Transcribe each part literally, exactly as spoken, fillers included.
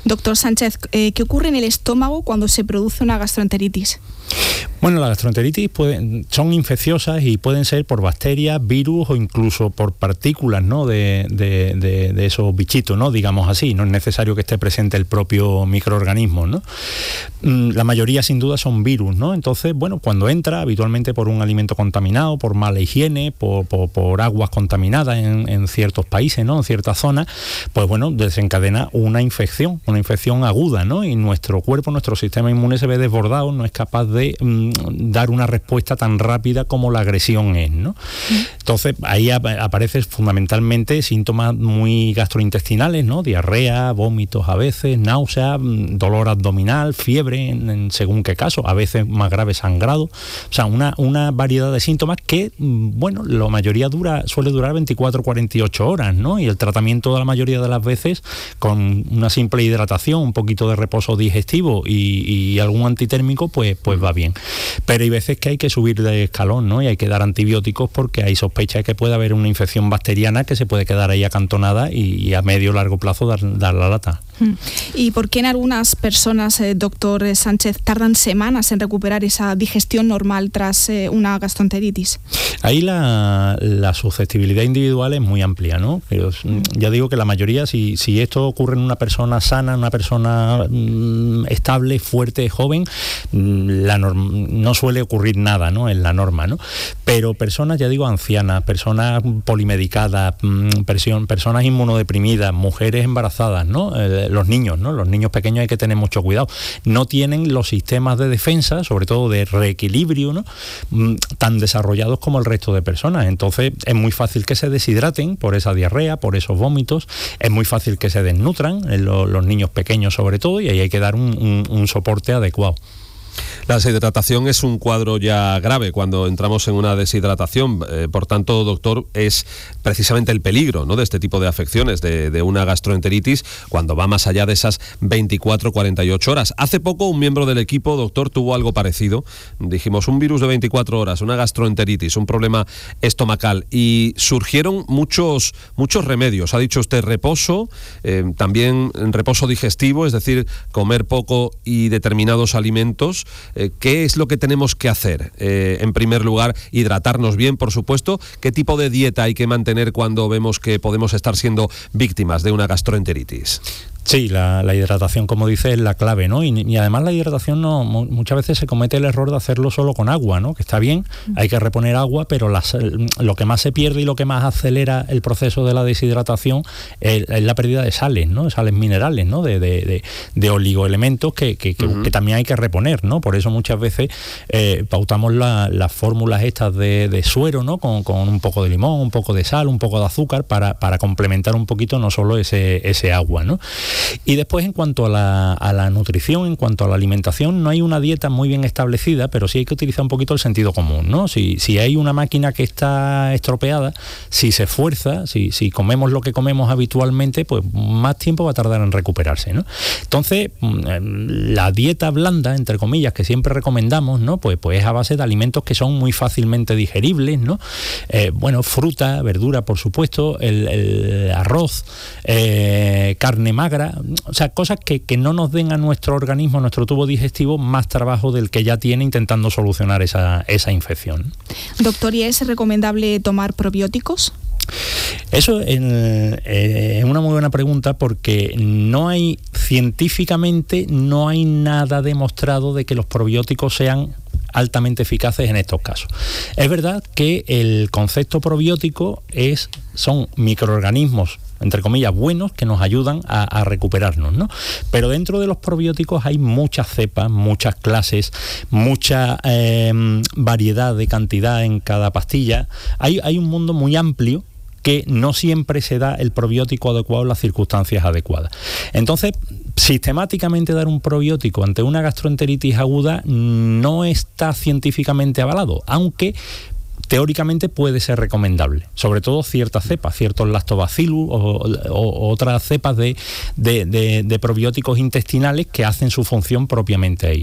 Doctor Sánchez, eh, ¿qué ocurre en el estómago cuando se produce una gastroenteritis? Bueno, las gastroenteritis pueden, son infecciosas y pueden ser por bacterias, virus o incluso por partículas, ¿no?, de, de, de, de esos bichitos, ¿no?, digamos así. No es necesario que esté presente el propio microorganismo, ¿no? La mayoría sin duda son virus, ¿no? Entonces, bueno, cuando entra habitualmente por un alimento contaminado, por mala higiene, por, por, por aguas contaminadas en, en ciertos países, ¿no?, en ciertas zonas, pues bueno, desencadena una infección, una infección aguda, ¿no? Y nuestro cuerpo, nuestro sistema inmune se ve desbordado, no es capaz de mm, dar una respuesta tan rápida como la agresión es, ¿no? Entonces ahí ap- aparecen fundamentalmente síntomas muy gastrointestinales, ¿no? Diarrea, vómitos a veces, náusea, dolor abdominal, fiebre en, en según qué caso, a veces más grave sangrado, o sea, una, una variedad de síntomas que, bueno, la mayoría dura, suele durar veinticuatro a cuarenta y ocho horas, ¿no? Y el tratamiento de la mayoría de las veces con una simple hidratación, un poquito de reposo digestivo y, y algún antitérmico, pues, pues va bien. Pero hay veces que hay que subir de escalón, ¿no? Y hay que dar antibióticos porque hay sospecha de que puede haber una infección bacteriana que se puede quedar ahí acantonada y, y a medio o largo plazo dar, dar la lata. ¿Y por qué en algunas personas, eh, doctor Sánchez, tardan semanas en recuperar esa digestión normal tras eh, una gastroenteritis? Ahí la, la susceptibilidad individual es muy amplia, ¿no? Pero ya digo que la mayoría, si, si esto ocurre en una persona sana, una persona mmm, estable, fuerte, joven, la norm, no suele ocurrir nada, ¿no?, en la norma, ¿no? Pero personas, ya digo, ancianas, personas polimedicadas, mmm, presión, personas inmunodeprimidas, mujeres embarazadas, ¿no? Eh, los niños, ¿no? Los niños pequeños hay que tener mucho cuidado. No tienen los sistemas de defensa, sobre todo de reequilibrio, ¿no?, mmm, tan desarrollados como el resto de personas. Entonces es muy fácil que se deshidraten por esa diarrea, por esos vómitos, es muy fácil que se desnutran, los, los niños pequeños sobre todo, y ahí hay que dar un, un, un soporte adecuado. La deshidratación es un cuadro ya grave cuando entramos en una deshidratación, eh, por tanto, doctor, es precisamente el peligro, ¿no?, de este tipo de afecciones, de, de una gastroenteritis, cuando va más allá de esas veinticuatro a cuarenta y ocho horas. Hace poco un miembro del equipo, doctor, tuvo algo parecido. Dijimos, un virus de veinticuatro horas, una gastroenteritis, un problema estomacal, y surgieron muchos, muchos remedios. Ha dicho usted reposo, eh, también reposo digestivo, es decir, comer poco y determinados alimentos. Eh, ¿Qué es lo que tenemos que hacer? Eh, en primer lugar, hidratarnos bien, por supuesto. ¿Qué tipo de dieta hay que mantener cuando vemos que podemos estar siendo víctimas de una gastroenteritis? Sí, la, la hidratación, como dice, es la clave, ¿no? Y, y además la hidratación no, muchas veces se comete el error de hacerlo solo con agua, ¿no? Que está bien, hay que reponer agua, pero las, lo que más se pierde y lo que más acelera el proceso de la deshidratación es, es la pérdida de sales, ¿no? Sales minerales, ¿no? De, de, de, de oligoelementos que, que, que, uh-huh. que también hay que reponer, ¿no? Por eso muchas veces eh, pautamos la, las fórmulas estas de, de suero, ¿no? Con, con un poco de limón, un poco de sal, un poco de azúcar para, para complementar un poquito no solo ese, ese agua, ¿no? Y después, en cuanto a la, a la nutrición, en cuanto a la alimentación, no hay una dieta muy bien establecida, pero sí hay que utilizar un poquito el sentido común, ¿no? Si, si hay una máquina que está estropeada, si se esfuerza, si, si comemos lo que comemos habitualmente, pues más tiempo va a tardar en recuperarse, ¿no? Entonces, la dieta blanda, entre comillas, que siempre recomendamos, ¿no? Pues, pues es a base de alimentos que son muy fácilmente digeribles, ¿no? Eh, bueno, fruta, verdura, por supuesto, el, el arroz, eh, carne magra, o sea, cosas que, que no nos den a nuestro organismo, a nuestro tubo digestivo, más trabajo del que ya tiene intentando solucionar esa, esa infección. Doctor, ¿y es recomendable tomar probióticos? Eso es eh, una muy buena pregunta, porque no hay, científicamente, no hay nada demostrado de que los probióticos sean altamente eficaces en estos casos. Es verdad que el concepto probiótico es, son microorganismos, entre comillas, buenos, que nos ayudan a, a recuperarnos, ¿no? Pero dentro de los probióticos hay muchas cepas, muchas clases, mucha eh, variedad de cantidad en cada pastilla. Hay, hay un mundo muy amplio que no siempre se da el probiótico adecuado en las circunstancias adecuadas. Entonces, sistemáticamente dar un probiótico ante una gastroenteritis aguda no está científicamente avalado, aunque teóricamente puede ser recomendable, sobre todo ciertas cepas, ciertos lactobacillus o, o, o otras cepas de, de, de, de probióticos intestinales que hacen su función propiamente ahí, ¿no?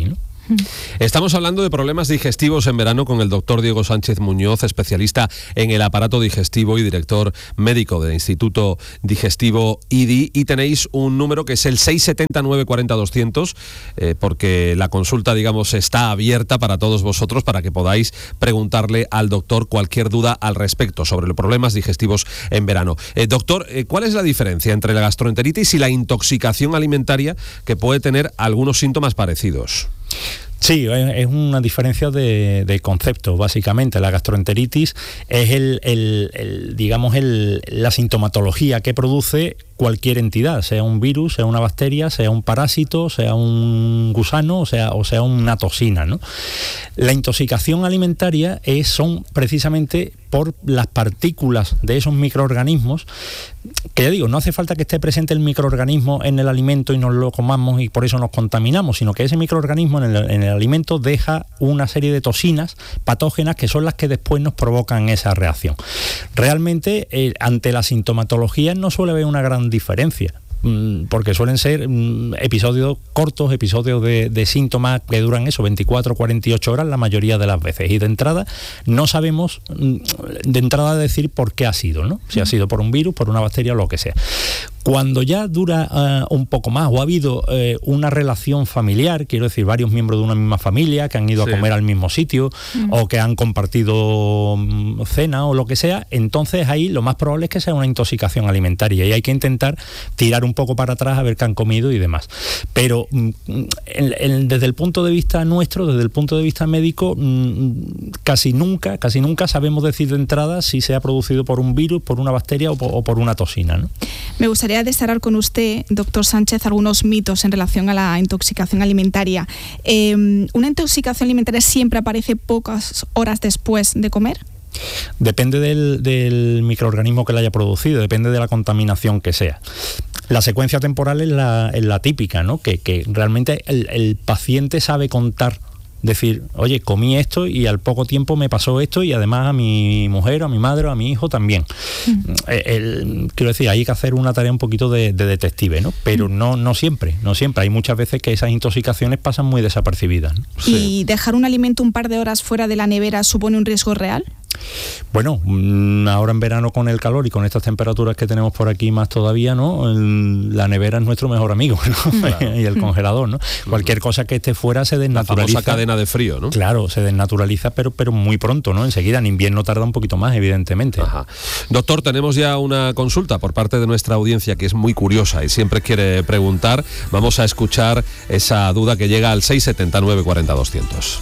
Estamos hablando de problemas digestivos en verano con el doctor Diego Sánchez Muñoz, especialista en el aparato digestivo y director médico del Instituto Digestivo I D I, y tenéis un número que es el seis siete cero, nueve cuatro cero, doscientos, eh, porque la consulta, digamos, está abierta para todos vosotros, para que podáis preguntarle al doctor cualquier duda al respecto sobre los problemas digestivos en verano. Eh, doctor, eh, ¿cuál es la diferencia entre la gastroenteritis y la intoxicación alimentaria, que puede tener algunos síntomas parecidos? Sí, es una diferencia de, de concepto, básicamente. La gastroenteritis es el, el, el digamos, el, la sintomatología que produce cualquier entidad, sea un virus, sea una bacteria, sea un parásito, sea un gusano, o sea, o sea una toxina, ¿no? La intoxicación alimentaria es, son precisamente por las partículas de esos microorganismos, que ya digo, no hace falta que esté presente el microorganismo en el alimento y nos lo comamos y por eso nos contaminamos, sino que ese microorganismo en el, en el alimento deja una serie de toxinas patógenas que son las que después nos provocan esa reacción. Realmente, eh, ante la sintomatología no suele haber una gran diferencia, porque suelen ser mm, episodios cortos, episodios de, de síntomas que duran eso, veinticuatro, cuarenta y ocho horas la mayoría de las veces, y de entrada no sabemos mm, de entrada decir por qué ha sido, ¿no? Si ha sido por un virus, por una bacteria o lo que sea. Cuando ya dura uh, un poco más o ha habido uh, una relación familiar, quiero decir, varios miembros de una misma familia que han ido sí. a comer al mismo sitio mm. o que han compartido um, cena o lo que sea, entonces ahí lo más probable es que sea una intoxicación alimentaria y hay que intentar tirar un poco para atrás a ver qué han comido y demás. Pero um, en, en, desde el punto de vista nuestro, desde el punto de vista médico, um, casi nunca, casi nunca sabemos decir de entrada si se ha producido por un virus, por una bacteria o por, o por una toxina, ¿no? Me gustaría destacar con usted, doctor Sánchez, algunos mitos en relación a la intoxicación alimentaria. Eh, ¿Una intoxicación alimentaria siempre aparece pocas horas después de comer? Depende del, del microorganismo que la haya producido, depende de la contaminación que sea. La secuencia temporal es la, es la típica, ¿no? Que, que realmente el, el paciente sabe contar. Decir, oye, comí esto y al poco tiempo me pasó esto y además a mi mujer, a mi madre o a mi hijo también. Mm. El, el, quiero decir, hay que hacer una tarea un poquito de, de detective, ¿no? Pero mm. no, no siempre, no siempre. Hay muchas veces que esas intoxicaciones pasan muy desapercibidas, ¿no? ¿Y sí. dejar un alimento un par de horas fuera de la nevera supone un riesgo real? Bueno, ahora en verano con el calor y con estas temperaturas que tenemos por aquí más todavía, ¿no? La nevera es nuestro mejor amigo, ¿no? Claro. Y el congelador, ¿no? Cualquier cosa que esté fuera se desnaturaliza. La famosa cadena de frío, ¿no? Claro, se desnaturaliza, pero, pero muy pronto, ¿no? Enseguida, en invierno tarda un poquito más, evidentemente. Ajá. Doctor, tenemos ya una consulta por parte de nuestra audiencia que es muy curiosa y siempre quiere preguntar. Vamos a escuchar esa duda que llega al seis siete cero, nueve cuatro cero, doscientos.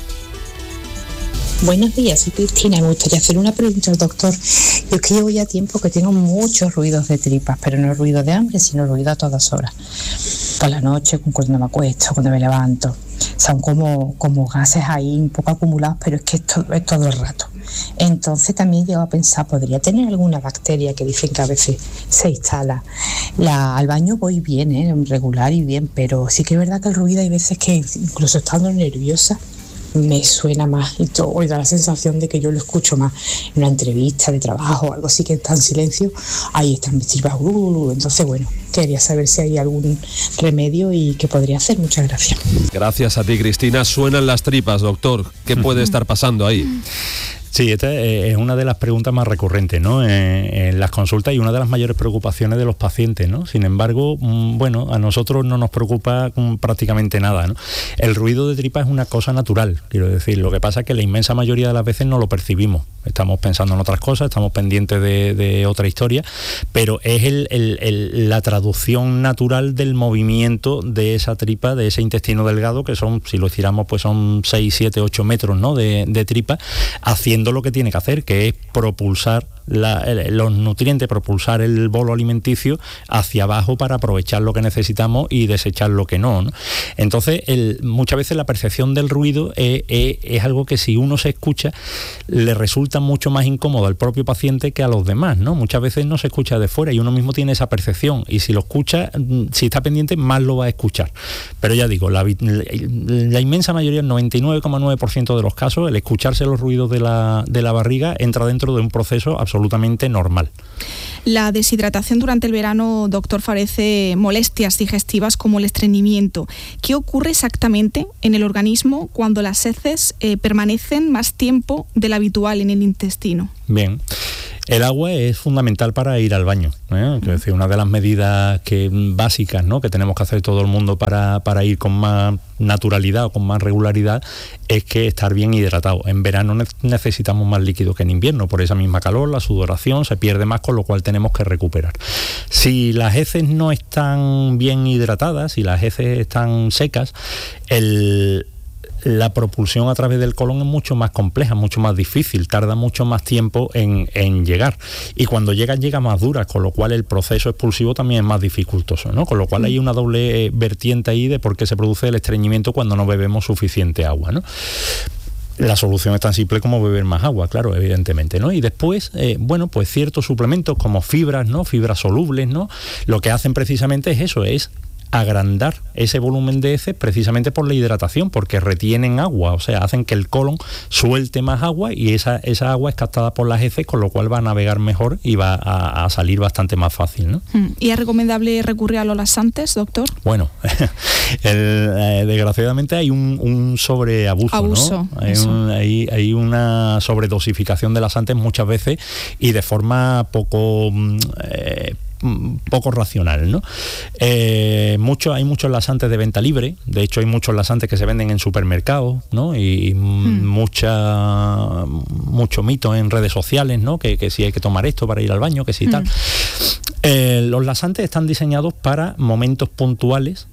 Buenos días, soy Cristina y me gustaría hacer una pregunta al doctor. Yo es que llevo ya tiempo que tengo muchos ruidos de tripas, pero no ruido de hambre, sino ruido a todas horas. Por la noche, cuando me acuesto, cuando me levanto. Son como, como gases ahí un poco acumulados, pero es que es todo, es todo el rato. Entonces también llego a pensar, ¿podría tener alguna bacteria que dicen que a veces se instala? La, al baño voy bien, ¿eh? regular y bien, pero sí que es verdad que el ruido hay veces que incluso estando nerviosa me suena más y todo, y da la sensación de que yo lo escucho más en una entrevista de trabajo o algo así que está en silencio, ahí están mis tripas, uh, entonces bueno, quería saber si hay algún remedio y qué podría hacer. Muchas gracias. Gracias a ti, Cristina. Suenan las tripas, doctor. ¿Qué puede estar pasando ahí? Sí, esta es una de las preguntas más recurrentes, ¿no? En, en las consultas y una de las mayores preocupaciones de los pacientes, ¿no? Sin embargo, bueno, a nosotros no nos preocupa prácticamente nada, ¿no? El ruido de tripa es una cosa natural, quiero decir. Lo que pasa es que la inmensa mayoría de las veces no lo percibimos. Estamos pensando en otras cosas, estamos pendientes de, de otra historia, pero es el, el, el, la traducción natural del movimiento de esa tripa, de ese intestino delgado, que son, si lo estiramos, pues son seis, siete, ocho metros, ¿no? de, de tripa, haciendo lo que tiene que hacer, que es propulsar la, los nutrientes, propulsar el bolo alimenticio hacia abajo para aprovechar lo que necesitamos y desechar lo que no, ¿no? Entonces, el, muchas veces la percepción del ruido es, es, es algo que si uno se escucha le resulta mucho más incómodo al propio paciente que a los demás, ¿no? Muchas veces no se escucha de fuera y uno mismo tiene esa percepción y si lo escucha, si está pendiente, más lo va a escuchar. Pero ya digo, la, la, la inmensa mayoría, el noventa y nueve coma nueve por ciento de los casos, el escucharse los ruidos de la, de la barriga entra dentro de un proceso absolutamente normal. La deshidratación durante el verano, doctor, favorece molestias digestivas como el estreñimiento. ¿Qué ocurre exactamente en el organismo cuando las heces eh, permanecen más tiempo del habitual en el intestino? Bien. El agua es fundamental para ir al baño, ¿eh? Es decir, una de las medidas que, básicas, ¿no?, que tenemos que hacer todo el mundo para, para ir con más naturalidad o con más regularidad es que estar bien hidratado. En verano ne- necesitamos más líquido que en invierno, por esa misma calor, la sudoración se pierde más, con lo cual tenemos que recuperar. Si las heces no están bien hidratadas, si las heces están secas, el... la propulsión a través del colon es mucho más compleja, mucho más difícil, tarda mucho más tiempo en, en llegar. Y cuando llega, llega más dura, con lo cual el proceso expulsivo también es más dificultoso, ¿no? Con lo cual hay una doble vertiente ahí de por qué se produce el estreñimiento cuando no bebemos suficiente agua, ¿no? La solución es tan simple como beber más agua, claro, evidentemente, ¿no? Y después, eh, bueno, pues ciertos suplementos como fibras, ¿no? Fibras solubles, ¿no? Lo que hacen precisamente es eso, es agrandar ese volumen de heces precisamente por la hidratación, porque retienen agua, o sea, hacen que el colon suelte más agua y esa, esa agua es captada por las heces, con lo cual va a navegar mejor y va a, a salir bastante más fácil, ¿no? ¿Y es recomendable recurrir a los laxantes, doctor? Bueno, el, eh, desgraciadamente hay un, un sobreabuso, Abuso, ¿no? Hay, un, hay, hay una sobredosificación de laxantes muchas veces y de forma poco... Eh, poco racional, ¿no? Eh, mucho, hay muchos laxantes de venta libre, de hecho hay muchos laxantes que se venden en supermercados, ¿no? Y hmm. mucha mucho mito en redes sociales, ¿no? Que, que si hay que tomar esto para ir al baño, que si hmm. tal. Eh, los laxantes están diseñados para momentos puntuales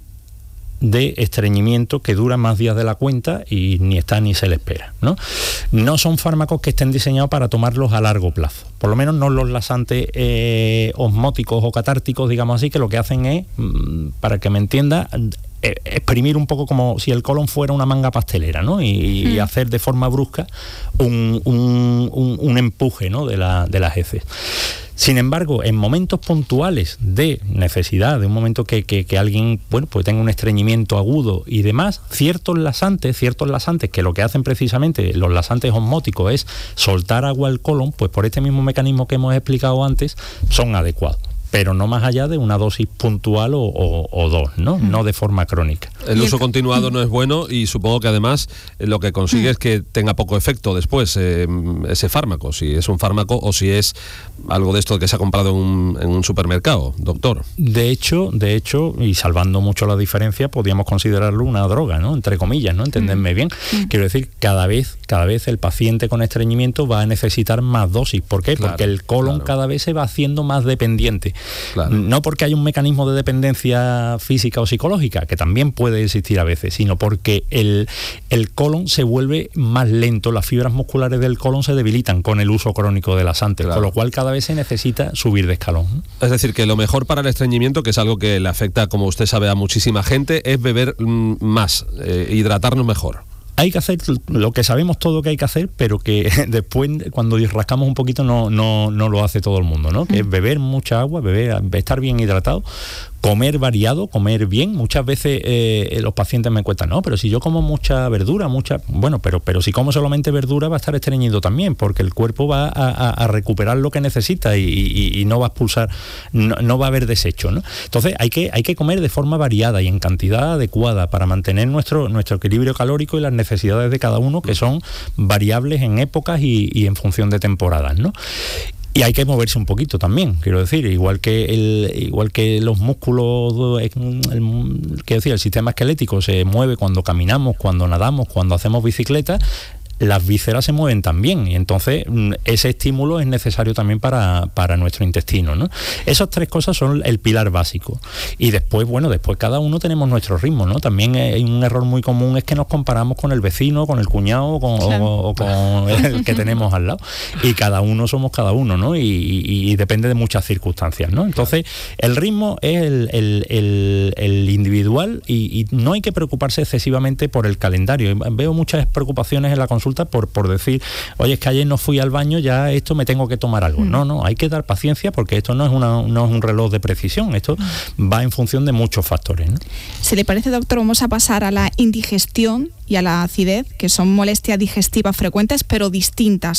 de estreñimiento que dura más días de la cuenta y ni está ni se le espera, ¿no? No son fármacos que estén diseñados para tomarlos a largo plazo, por lo menos no los laxantes eh, osmóticos o catárticos, digamos así, que lo que hacen es, para que me entienda, eh, exprimir un poco como si el colon fuera una manga pastelera, ¿no? Y, mm. y hacer de forma brusca un, un, un, un empuje, ¿no?, de, la, de las heces. Sin embargo, en momentos puntuales de necesidad, de un momento que, que, que alguien, bueno, pues tenga un estreñimiento agudo y demás, ciertos laxantes, ciertos laxantes que lo que hacen precisamente, los laxantes osmóticos, es soltar agua al colon, pues por este mismo mecanismo que hemos explicado antes, son adecuados, pero no más allá de una dosis puntual o, o, o dos, ¿no? No de forma crónica. El uso continuado no es bueno y supongo que además eh, lo que consigue es que tenga poco efecto después eh, ese fármaco, si es un fármaco o si es algo de esto que se ha comprado en un, en un supermercado, doctor. De hecho, de hecho, y salvando mucho la diferencia, podríamos considerarlo una droga, ¿no? Entre comillas, ¿no? Entenderme bien. Mm. Quiero decir, cada vez, cada vez el paciente con estreñimiento va a necesitar más dosis. ¿Por qué? Claro, porque el colon claro. cada vez se va haciendo más dependiente. Claro. No porque hay un mecanismo de dependencia física o psicológica, que también puede existir a veces, sino porque el, el colon se vuelve más lento, las fibras musculares del colon se debilitan con el uso crónico de laxantes, claro. con lo cual cada vez se necesita subir de escalón. Es decir, que lo mejor para el estreñimiento, que es algo que le afecta, como usted sabe, a muchísima gente, es beber mm, más, eh, hidratarnos mejor. Hay que hacer lo que sabemos todo que hay que hacer, pero que después, cuando rascamos un poquito, no, no, no lo hace todo el mundo, ¿no? Que es beber mucha agua, beber, estar bien hidratado, comer variado, comer bien. Muchas veces eh, los pacientes me cuentan, no, pero si yo como mucha verdura, mucha... Bueno, pero, pero si como solamente verdura va a estar estreñido también, porque el cuerpo va a, a, a recuperar lo que necesita y, y, y no va a expulsar, no, no va a haber desecho, ¿no? Entonces hay que, hay que comer de forma variada y en cantidad adecuada para mantener nuestro, nuestro equilibrio calórico y las necesidades de cada uno, que son variables en épocas y, y en función de temporadas, ¿no? Y hay que moverse un poquito también, quiero decir, igual que el, igual que los músculos, el, quiero decir, el sistema esquelético se mueve cuando caminamos, cuando nadamos, cuando hacemos bicicleta. Las vísceras se mueven también y entonces ese estímulo es necesario también para, para nuestro intestino, ¿no? Esas tres cosas son el pilar básico. Y después, bueno, después cada uno tenemos nuestro ritmo, ¿no? También hay un error muy común, es que nos comparamos con el vecino, con el cuñado con, claro. o, o con el que tenemos al lado. Y cada uno somos cada uno, ¿no? Y, y, y depende de muchas circunstancias, ¿no? Entonces, el ritmo es el, el, el, el individual y, y no hay que preocuparse excesivamente por el calendario. Veo muchas preocupaciones en la consulta Por, por decir, oye, es que ayer no fui al baño, ya esto me tengo que tomar algo. Mm. No, no, hay que dar paciencia porque esto no es, una, no es un reloj de precisión, esto mm. va en función de muchos factores, ¿no? ¿Se le parece, doctor? Vamos a pasar a la indigestión y a la acidez, que son molestias digestivas frecuentes pero distintas, ¿no?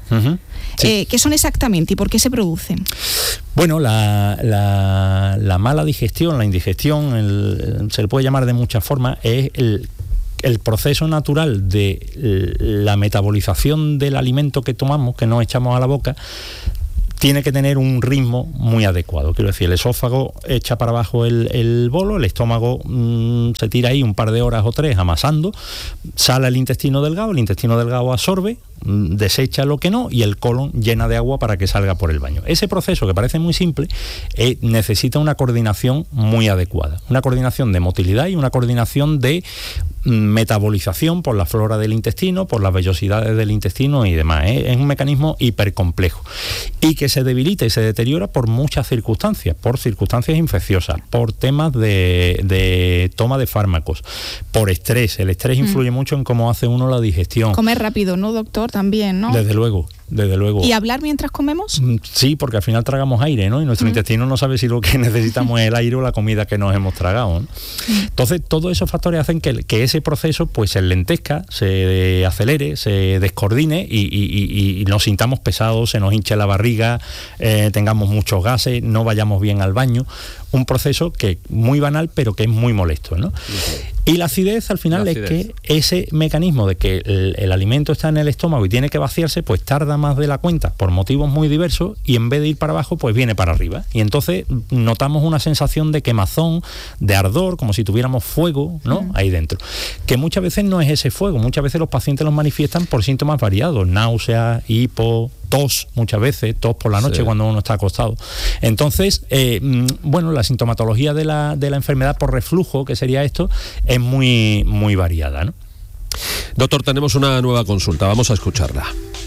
Uh-huh. Sí. Eh, ¿Qué son exactamente y por qué se producen? Bueno, la, la, la mala digestión, la indigestión, el, se le puede llamar de muchas formas, es el, el proceso natural de la metabolización del alimento que tomamos, que nos echamos a la boca, tiene que tener un ritmo muy adecuado. Quiero decir, el esófago echa para abajo el, el bolo, el estómago mmm, se tira ahí un par de horas o tres amasando, sale el intestino delgado, el intestino delgado absorbe, mmm, desecha lo que no, y el colon llena de agua para que salga por el baño. Ese proceso, que parece muy simple, eh, necesita una coordinación muy adecuada. Una coordinación de motilidad y una coordinación de mmm, metabolización por la flora del intestino, por las vellosidades del intestino y demás. ¿eh? Es un mecanismo hipercomplejo. Y que se debilita y se deteriora por muchas circunstancias, por circunstancias infecciosas, por temas de, de toma de fármacos, por estrés. El estrés mm. influye mucho en cómo hace uno la digestión. Comer rápido, ¿no, doctor? También, ¿no? Desde luego. Desde luego. ¿Y hablar mientras comemos? Sí, porque al final tragamos aire, ¿no? Y nuestro mm. intestino no sabe si lo que necesitamos es el aire o la comida que nos hemos tragado, ¿no? Mm. Entonces, todos esos factores hacen que, que ese proceso pues se lentezca, se acelere, se descoordine y, y, y, y nos sintamos pesados, se nos hinche la barriga, eh, tengamos muchos gases, no vayamos bien al baño. Un proceso que es muy banal, pero que es muy molesto, ¿no? Y la acidez, al final, acidez. es que ese mecanismo de que el, el alimento está en el estómago y tiene que vaciarse, pues tarda más de la cuenta por motivos muy diversos, y en vez de ir para abajo, pues viene para arriba. Y entonces notamos una sensación de quemazón, de ardor, como si tuviéramos fuego, ¿no? Mm. Ahí dentro. Que muchas veces no es ese fuego, muchas veces los pacientes los manifiestan por síntomas variados, náusea, hipo, tos, muchas veces, tos por la noche sí. cuando uno está acostado. Entonces, eh, bueno, la sintomatología de la, de la enfermedad por reflujo, que sería esto, es muy, muy variada, ¿no? Doctor, tenemos una nueva consulta, vamos a escucharla.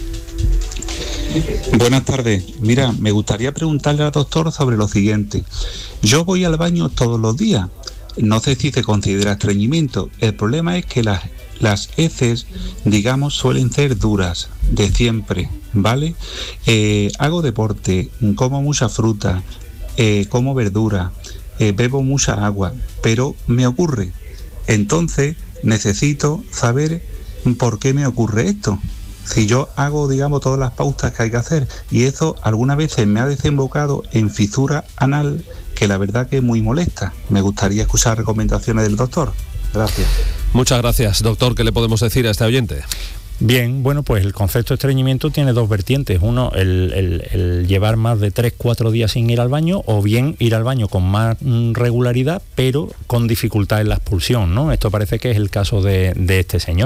Buenas tardes. Mira, me gustaría preguntarle al doctor sobre lo siguiente. Yo voy al baño todos los días. No sé si se considera estreñimiento. El problema es que las, las heces, digamos, suelen ser duras, de siempre, ¿vale? Eh, hago deporte, como mucha fruta, eh, como verdura, eh, bebo mucha agua, pero me ocurre. Entonces, necesito saber por qué me ocurre esto. Si yo hago, digamos, todas las pautas que hay que hacer, y eso algunas veces me ha desembocado en fisura anal, que la verdad que es muy molesta. Me gustaría escuchar recomendaciones del doctor. Gracias. Muchas gracias, doctor. ¿Qué le podemos decir a este oyente? Bien, bueno, pues el concepto de estreñimiento tiene dos vertientes. Uno, el, el, el llevar más de tres, cuatro días sin ir al baño, o bien ir al baño con más mm, regularidad, pero con dificultad en la expulsión, ¿no? Esto parece que es el caso de, de este señor.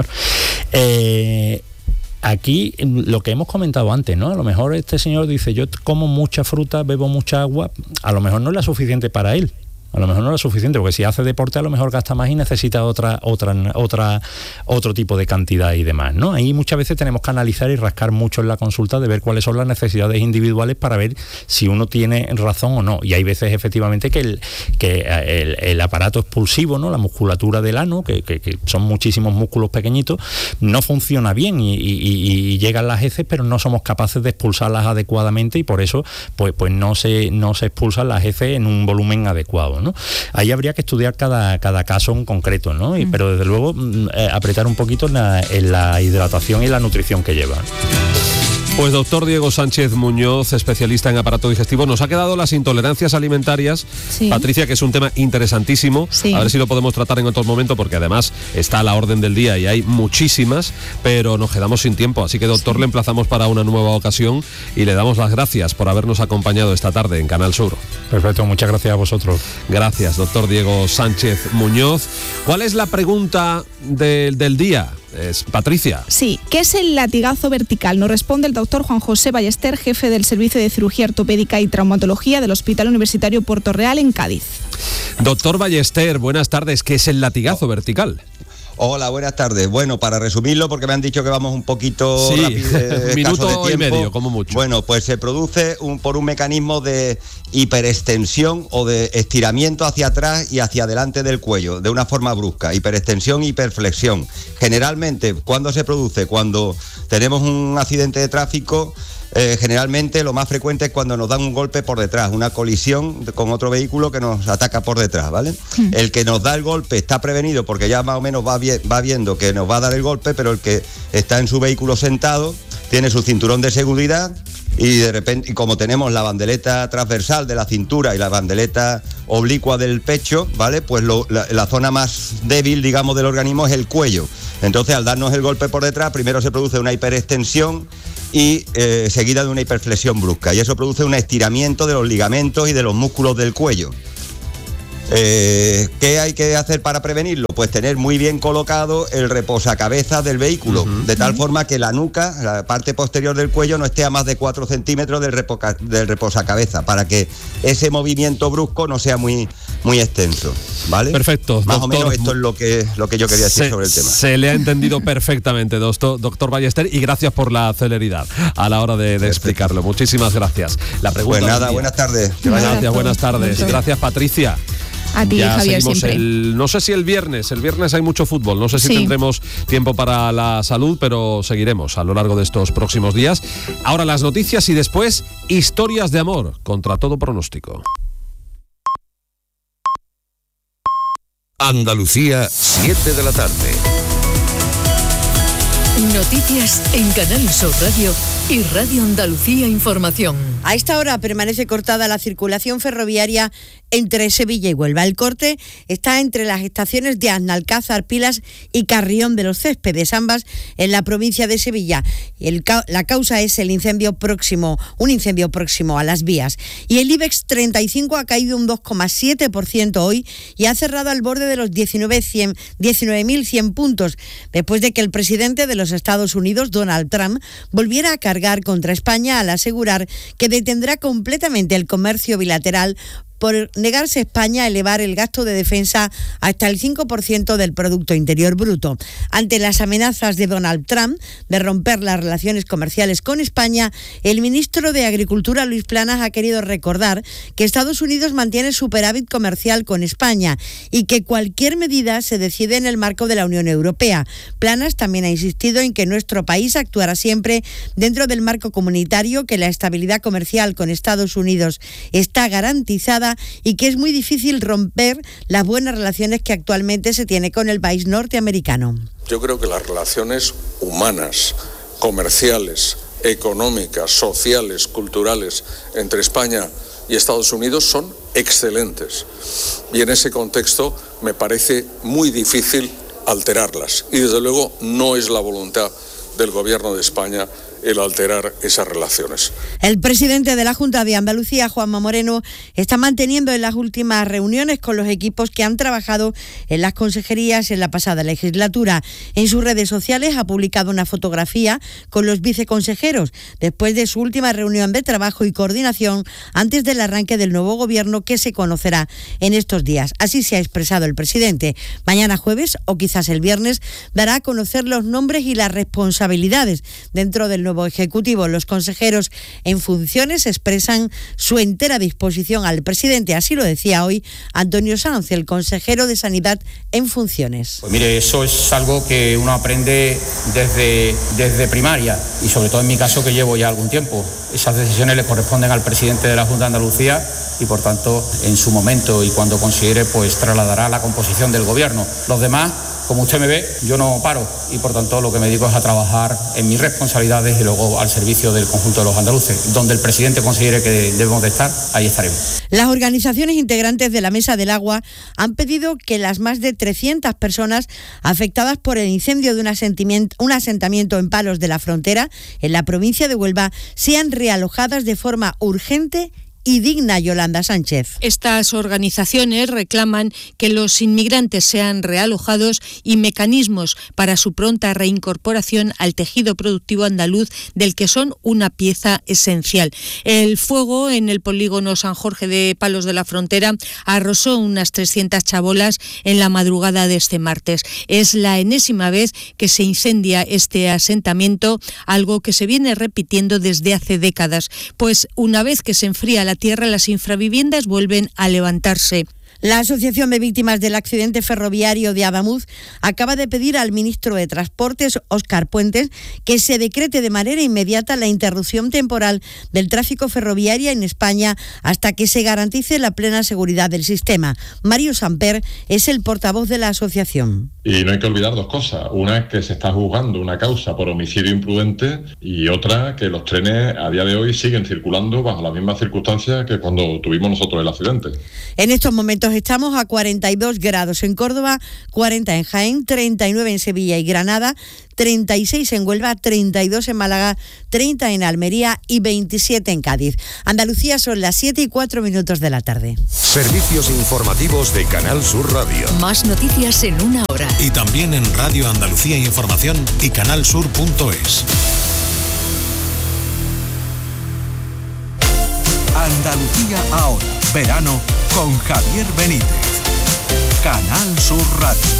Eh... Aquí lo que hemos comentado antes, ¿no? A lo mejor este señor dice, yo como mucha fruta, bebo mucha agua, a lo mejor no es la suficiente para él. A lo mejor no es suficiente, porque si hace deporte a lo mejor gasta más y necesita otra, otra, otra, otro tipo de cantidad y demás, ¿no? Ahí muchas veces tenemos que analizar y rascar mucho en la consulta de ver cuáles son las necesidades individuales para ver si uno tiene razón o no. Y hay veces efectivamente que el, que el, el aparato expulsivo, ¿no? La musculatura del ano, que, que, que son muchísimos músculos pequeñitos, no funciona bien y, y, y llegan las heces, pero no somos capaces de expulsarlas adecuadamente, y por eso pues, pues no se, no se expulsan las heces en un volumen adecuado, ¿no? Ahí habría que estudiar cada, cada caso en concreto, ¿no? Y, mm. Pero desde luego eh, apretar un poquito en la, en la hidratación y la nutrición que lleva. Pues doctor Diego Sánchez Muñoz, especialista en aparato digestivo, nos ha quedado las intolerancias alimentarias, sí. Patricia, que es un tema interesantísimo, sí. A ver si lo podemos tratar en otro momento, porque además está a la orden del día y hay muchísimas, pero nos quedamos sin tiempo, así que doctor, sí. Le emplazamos para una nueva ocasión y le damos las gracias por habernos acompañado esta tarde en Canal Sur. Perfecto, muchas gracias a vosotros. Gracias, doctor Diego Sánchez Muñoz. ¿Cuál es la pregunta de, del día? Es Patricia. Sí, ¿qué es el latigazo vertical? Nos responde el doctor Juan José Ballester, jefe del Servicio de Cirugía Ortopédica y Traumatología del Hospital Universitario Puerto Real en Cádiz. Doctor Ballester, buenas tardes. ¿Qué es el latigazo vertical? Hola, buenas tardes. Bueno, para resumirlo, porque me han dicho que vamos un poquito sí, rápido, eh, minuto de tiempo, y medio, como mucho. Bueno, pues se produce un, por un mecanismo de hiperextensión o de estiramiento hacia atrás y hacia adelante del cuello, de una forma brusca. Hiperextensión y hiperflexión. Generalmente, ¿cuándo se produce? Cuando tenemos un accidente de tráfico. Eh, generalmente lo más frecuente es cuando nos dan un golpe por detrás, una colisión con otro vehículo que nos ataca por detrás, ¿vale? Mm. El que nos da el golpe está prevenido porque ya más o menos va, vi- va viendo que nos va a dar el golpe, pero el que está en su vehículo sentado tiene su cinturón de seguridad y de repente, y como tenemos la bandeleta transversal de la cintura y la bandeleta oblicua del pecho, ¿vale? Pues lo, la, la zona más débil, digamos, del organismo es el cuello. Entonces, al darnos el golpe por detrás, primero se produce una hiperextensión y eh, seguida de una hiperflexión brusca, y eso produce un estiramiento de los ligamentos y de los músculos del cuello. Eh, ¿Qué hay que hacer para prevenirlo? Pues tener muy bien colocado el reposacabezas del vehículo, uh-huh. de tal forma que la nuca, la parte posterior del cuello, no esté a más de cuatro centímetros del, repoca, del reposacabezas, para que ese movimiento brusco no sea muy, muy extenso, ¿vale? Perfecto. Más doctor, o menos esto es lo que, lo que yo quería decir se, sobre el tema. Se le ha entendido perfectamente, doctor, doctor Ballester, y gracias por la celeridad a la hora de, de explicarlo. Muchísimas gracias. La pregunta pues nada, buenas tardes. Que gracias, buenas tardes. Gracias, Patricia. A ti, ya Javier, seguimos siempre. El, no sé si el viernes, el viernes hay mucho fútbol, no sé si sí. tendremos tiempo para la salud, pero seguiremos a lo largo de estos próximos días. Ahora las noticias y después historias de amor contra todo pronóstico. Andalucía, siete de la tarde. Noticias en Canal Sur Radio y Radio Andalucía Información. A esta hora permanece cortada la circulación ferroviaria entre Sevilla y Huelva. El corte está entre las estaciones de Aznalcázar, Pilas y Carrión de los Céspedes, ambas en la provincia de Sevilla. El, la causa es el incendio próximo, un incendio próximo a las vías. Y el IBEX treinta y cinco ha caído un dos coma siete por ciento hoy y ha cerrado al borde de los diecinueve mil cien puntos, después de que el presidente de los Estados Unidos, Donald Trump, volviera a cargar contra España al asegurar que detendrá completamente el comercio bilateral por negarse España a elevar el gasto de defensa hasta el cinco por ciento del Producto Interior Bruto. Ante las amenazas de Donald Trump de romper las relaciones comerciales con España, el ministro de Agricultura, Luis Planas, ha querido recordar que Estados Unidos mantiene superávit comercial con España y que cualquier medida se decide en el marco de la Unión Europea. Planas también ha insistido en que nuestro país actuará siempre dentro del marco comunitario, que la estabilidad comercial con Estados Unidos está garantizada y que es muy difícil romper las buenas relaciones que actualmente se tiene con el país norteamericano. Yo creo que las relaciones humanas, comerciales, económicas, sociales, culturales entre España y Estados Unidos son excelentes. Y en ese contexto me parece muy difícil alterarlas. Y desde luego no es la voluntad del Gobierno de España el alterar esas relaciones. El presidente de la Junta de Andalucía, Juanma Moreno, está manteniendo en las últimas reuniones con los equipos que han trabajado en las consejerías en la pasada legislatura. En sus redes sociales ha publicado una fotografía con los viceconsejeros después de su última reunión de trabajo y coordinación antes del arranque del nuevo gobierno, que se conocerá en estos días. Así se ha expresado el presidente. Mañana jueves, o quizás el viernes, dará a conocer los nombres y las responsabilidades dentro del nuevo Ejecutivo. Los consejeros en funciones expresan su entera disposición al presidente. Así lo decía hoy Antonio Sanz, el consejero de Sanidad en funciones. Pues mire, eso es algo que uno aprende desde, desde primaria y sobre todo en mi caso, que llevo ya algún tiempo. Esas decisiones le corresponden al presidente de la Junta de Andalucía y por tanto en su momento y cuando considere, pues trasladará la composición del gobierno. Los demás, como usted me ve, yo no paro y por tanto lo que me dedico es a trabajar en mis responsabilidades y luego al servicio del conjunto de los andaluces. Donde el presidente considere que debemos de estar, ahí estaremos. Las organizaciones integrantes de la Mesa del Agua han pedido que las más de trescientas personas afectadas por el incendio de un asentamiento, un asentamiento en Palos de la Frontera, en la provincia de Huelva, sean realojadas de forma urgente y digna. Yolanda Sánchez. Estas organizaciones reclaman que los inmigrantes sean realojados y mecanismos para su pronta reincorporación al tejido productivo andaluz, del que son una pieza esencial. El fuego en el polígono San Jorge de Palos de la Frontera arrasó unas trescientas chabolas en la madrugada de este martes. Es la enésima vez que se incendia este asentamiento, algo que se viene repitiendo desde hace décadas, pues una vez que se enfría la tierra, las infraviviendas vuelven a levantarse. La Asociación de Víctimas del Accidente Ferroviario de Adamuz acaba de pedir al ministro de Transportes, Óscar Puentes, que se decrete de manera inmediata la interrupción temporal del tráfico ferroviario en España hasta que se garantice la plena seguridad del sistema. Mario Samper es el portavoz de la asociación. Y no hay que olvidar dos cosas. Una es que se está juzgando una causa por homicidio imprudente y otra que los trenes a día de hoy siguen circulando bajo las mismas circunstancias que cuando tuvimos nosotros el accidente. En estos momentos estamos a cuarenta y dos grados en Córdoba, cuarenta en Jaén, treinta y nueve en Sevilla y Granada, treinta y seis en Huelva, treinta y dos en Málaga, treinta en Almería y veintisiete en Cádiz. Andalucía, son las siete y cuatro minutos de la tarde. Servicios informativos de Canal Sur Radio. Más noticias en una hora. Y también en Radio Andalucía Información y canalsur punto es. Andalucía ahora. Verano con Javier Benítez. Canal Sur Radio.